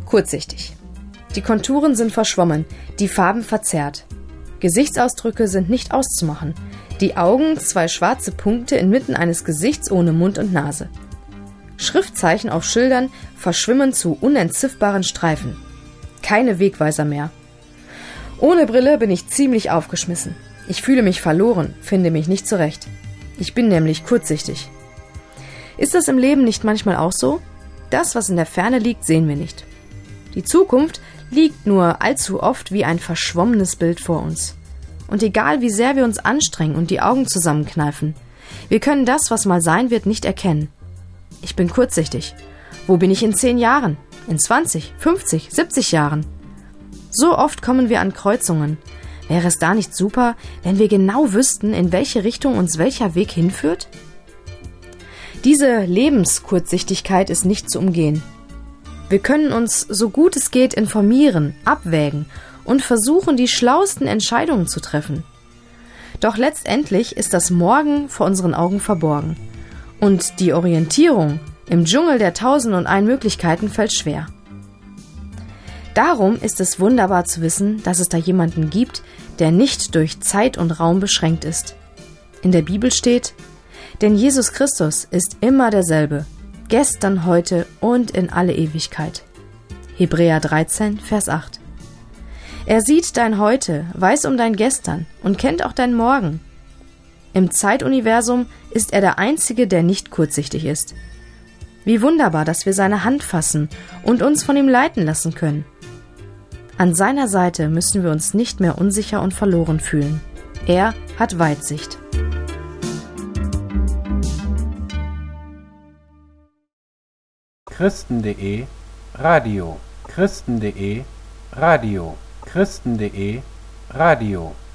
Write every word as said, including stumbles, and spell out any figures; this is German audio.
Kurzsichtig. Die Konturen sind verschwommen, die Farben verzerrt. Gesichtsausdrücke sind nicht auszumachen. Die Augen zwei schwarze Punkte inmitten eines Gesichts ohne Mund und Nase. Schriftzeichen auf Schildern verschwimmen zu unentziffbaren Streifen. Keine Wegweiser mehr. Ohne Brille bin ich ziemlich aufgeschmissen. Ich fühle mich verloren, finde mich nicht zurecht. Ich bin nämlich kurzsichtig. Ist das im Leben nicht manchmal auch so? Das, was in der Ferne liegt, sehen wir nicht. Die Zukunft liegt nur allzu oft wie ein verschwommenes Bild vor uns. Und egal wie sehr wir uns anstrengen und die Augen zusammenkneifen, wir können das, was mal sein wird, nicht erkennen. Ich bin kurzsichtig. Wo bin ich in zehn Jahren? In zwanzig, fünfzig, siebzig Jahren? So oft kommen wir an Kreuzungen. Wäre es da nicht super, wenn wir genau wüssten, in welche Richtung uns welcher Weg hinführt? Diese Lebenskurzsichtigkeit ist nicht zu umgehen. Wir können uns, so gut es geht, informieren, abwägen und versuchen, die schlauesten Entscheidungen zu treffen. Doch letztendlich ist das Morgen vor unseren Augen verborgen. Und die Orientierung im Dschungel der Tausend und ein Möglichkeiten fällt schwer. Darum ist es wunderbar zu wissen, dass es da jemanden gibt, der nicht durch Zeit und Raum beschränkt ist. In der Bibel steht: Denn Jesus Christus ist immer derselbe, gestern, heute und in alle Ewigkeit. Hebräer dreizehn, Vers acht. Er sieht dein Heute, weiß um dein Gestern und kennt auch dein Morgen. Im Zeituniversum ist er der Einzige, der nicht kurzsichtig ist. Wie wunderbar, dass wir seine Hand fassen und uns von ihm leiten lassen können. An seiner Seite müssen wir uns nicht mehr unsicher und verloren fühlen. Er hat Weitsicht. Christen.de Radio Christen.de Radio Christen.de Radio